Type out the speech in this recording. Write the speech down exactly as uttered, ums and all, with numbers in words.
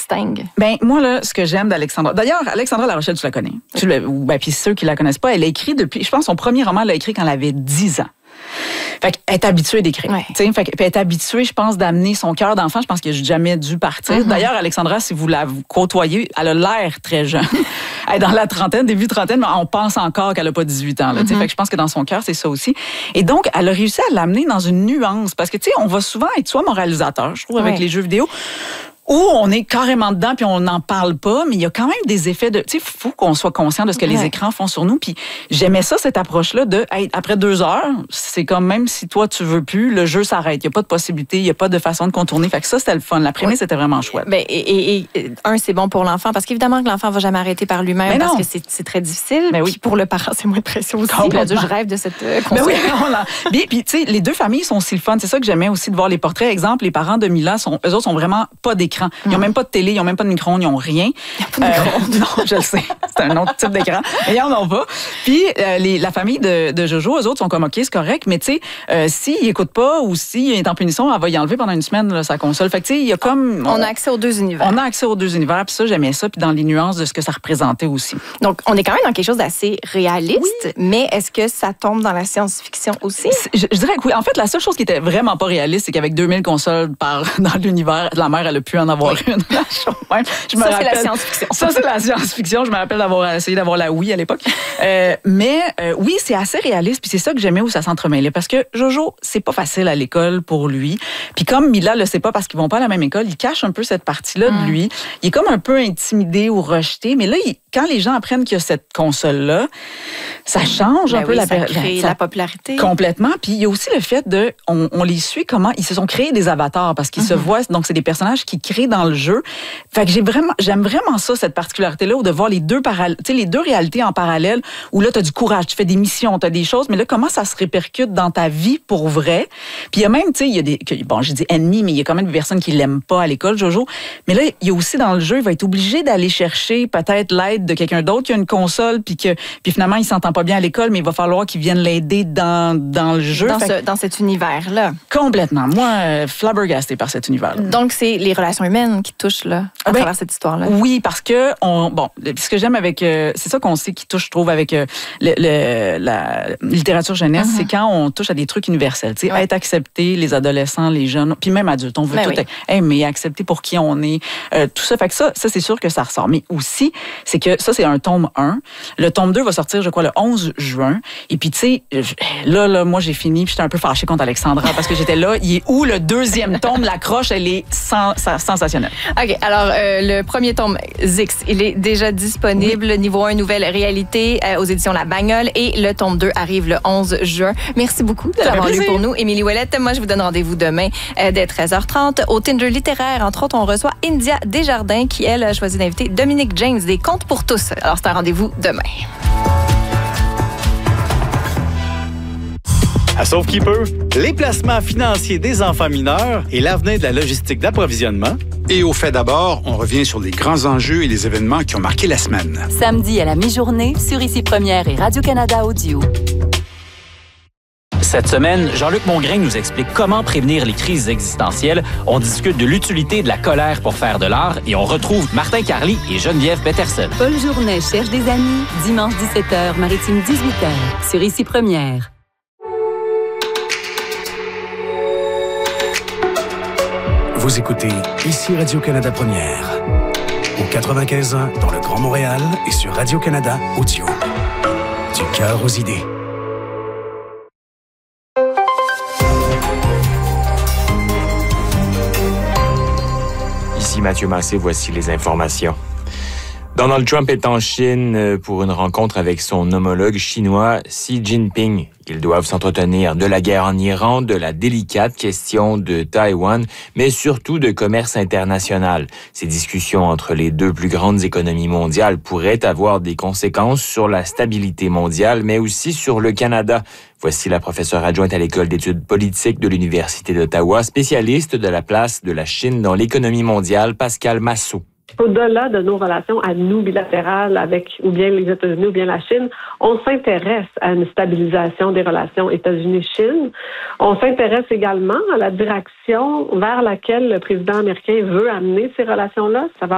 distingue? Ben moi, là, ce que j'aime d'Alexandra... D'ailleurs, Alexandra Larochelle, tu la connais. Tu le, ben, puis ceux qui la connaissent pas, elle a écrit depuis... Je pense son premier roman, elle l'a écrit quand elle avait dix ans. Fait qu'elle est habituée d'écrire. Ouais. Fait qu'elle est habituée, je pense, d'amener son cœur d'enfant. Je pense qu'elle n'a jamais dû partir. Mm-hmm. D'ailleurs, Alexandra, si vous la côtoyez, elle a l'air très jeune. Elle est dans la trentaine, début trentaine, mais on pense encore qu'elle n'a pas dix-huit ans. Là, mm-hmm. Fait que je pense que dans son cœur, c'est ça aussi. Et donc, elle a réussi à l'amener dans une nuance. Parce que, tu sais, on va souvent être soit moralisateur, je trouve, avec ouais. les jeux vidéo, où on est carrément dedans puis on n'en parle pas, mais il y a quand même des effets de... Tu sais, il faut qu'on soit conscient de ce que ouais. les écrans font sur nous. Puis j'aimais ça, cette approche-là de, hey, après deux heures, c'est comme même si toi, tu veux plus, le jeu s'arrête. Il n'y a pas de possibilité, il n'y a pas de façon de contourner. Fait que ça, c'était le fun. La prémisse, ouais. c'était vraiment chouette. Ben, et, et, et un, c'est bon pour l'enfant, parce qu'évidemment que l'enfant ne va jamais arrêter par lui-même, parce que c'est, c'est très difficile. Ben oui. Puis pour le parent, c'est moins de pression aussi. Mon Dieu, je rêve de cette euh, ben oui, Puis, puis tu sais, les deux familles sont aussi le fun. C'est ça que j'aimais aussi de voir les portraits. Exemple, les parents de Mila, sont, eux autres sont vraiment pas d'écran. Ils n'ont mm. même pas de télé, ils n'ont même pas de micro-ondes, ils n'ont rien. Il n'y a pas de micro-ondes. Euh, non, je le sais. C'est un autre type d'écran. Mais ils n'en ont pas. Puis, euh, les, la famille de, de Jojo, eux autres sont comme, OK, c'est correct, mais tu sais, euh, s'il n'écoute pas ou s'il est en punition, elle va y enlever pendant une semaine là, sa console. Fait que tu sais, il y a comme... On, on a accès aux deux univers. On a accès aux deux univers, puis ça, j'aimais ça, puis dans les nuances de ce que ça représentait aussi. Donc, on est quand même dans quelque chose d'assez réaliste, oui. mais est-ce que ça tombe dans la science-fiction aussi? Je, je dirais que oui. En fait, la seule chose qui était vraiment pas réaliste, c'est qu'avec deux mille consoles par, dans l'univers, la mère, elle a pu en avoir oui. une. Ouais, je me ça, rappelle, c'est la science-fiction. Ça, c'est la science-fiction. Je me rappelle d'avoir essayé d'avoir la Wii à l'époque. Euh, mais euh, oui, c'est assez réaliste. Puis c'est ça que j'aimais où ça s'entremêlait. Parce que Jojo, c'est pas facile à l'école pour lui. Puis comme Mila le sait pas parce qu'ils vont pas à la même école, il cache un peu cette partie-là mmh. de lui. Il est comme un peu intimidé ou rejeté. Mais là, il, quand les gens apprennent qu'il y a cette console-là, ça change ben un oui, peu ça la, crée la, la popularité. Complètement. Puis il y a aussi le fait de, on, on les suit comment ils se sont créés des avatars parce qu'ils mmh. se voient. Donc c'est des personnages qui créent dans le jeu. Fait que j'ai vraiment, j'aime vraiment ça, cette particularité-là, où de voir les deux paral- tu sais, les deux réalités en parallèle, où là, t'as du courage, tu fais des missions, t'as des choses, mais là, comment ça se répercute dans ta vie pour vrai? Puis il y a même, tu sais, il y a des, bon, j'ai dit ennemis, mais il y a quand même des personnes qui l'aiment pas à l'école, Jojo. Mais là, il y a aussi dans le jeu, il va être obligé d'aller chercher peut-être l'aide de quelqu'un d'autre qui a une console, puis que, puis finalement, il s'entend pas bien à l'école, mais il va falloir qu'il vienne l'aider dans, dans le jeu. Dans, ce, dans cet univers-là. Complètement. Moi, euh, flabbergasté par cet univers-là. Donc, c'est les relations humaines qui touchent, là, à ben, travers cette histoire-là. Oui, parce que, on, bon, ce que j'aime avec, euh, c'est ça qu'on sait qui touche, je trouve, avec euh, le, le, la littérature jeunesse, mm-hmm. c'est quand on touche à des trucs universels. Tu sais, ouais. être accepté, les adolescents, les jeunes, puis même adultes, on veut ben tout oui. être aimer, accepter pour qui on est, euh, tout ça. Fait que ça, ça, c'est sûr que ça ressort. Mais aussi, c'est que ça, c'est un tome un. Le tome deux va sortir, je crois, le onze juin. Et puis, tu sais, là, là, moi, j'ai fini, puis j'étais un peu fâchée contre Alexandra parce que j'étais là, il est où le deuxième tome? L'accroche, elle est sens- sensationnelle. OK, alors, euh, le premier tome, Zix, il est déjà disponible. Oui. Niveau un, nouvelle réalité euh, aux éditions La Bagnole. Et le tome deux arrive le onze juin. Merci beaucoup de l'avoir lu pour nous. Émilie Ouellette, moi, je vous donne rendez-vous demain euh, dès treize heures trente. Au Tinder littéraire, entre autres, on reçoit India Desjardins qui, elle, a choisi d'inviter Dominique James des Contes pour tous. Alors, c'est un rendez-vous demain. À Sauve qui peut, les placements financiers des enfants mineurs et l'avenir de la logistique d'approvisionnement. Et au fait d'abord, on revient sur les grands enjeux et les événements qui ont marqué la semaine. Samedi à la mi-journée sur Ici Première et Radio-Canada Audio. Cette semaine, Jean-Luc Mongrain nous explique comment prévenir les crises existentielles. On discute de l'utilité de la colère pour faire de l'art et on retrouve Martin Carly et Geneviève Peterson. Paul Journet cherche des amis, dimanche dix-sept heures, Maritime dix-huit heures, sur Ici Première. Vous écoutez Ici Radio-Canada Première, au quatre-vingt-quinze ans dans le Grand Montréal et sur Radio-Canada Audio. Du cœur aux idées. Ici Mathieu Massé, voici les informations. Donald Trump est en Chine pour une rencontre avec son homologue chinois Xi Jinping. Ils doivent s'entretenir de la guerre en Iran, de la délicate question de Taïwan, mais surtout de commerce international. Ces discussions entre les deux plus grandes économies mondiales pourraient avoir des conséquences sur la stabilité mondiale, mais aussi sur le Canada. Voici la professeure adjointe à l'École d'études politiques de l'Université d'Ottawa, spécialiste de la place de la Chine dans l'économie mondiale, Pascal Massot. Au-delà de nos relations à nous bilatérales avec ou bien les États-Unis ou bien la Chine, on s'intéresse à une stabilisation des relations États-Unis-Chine. On s'intéresse également à la direction vers laquelle le président américain veut amener ces relations-là. Ça va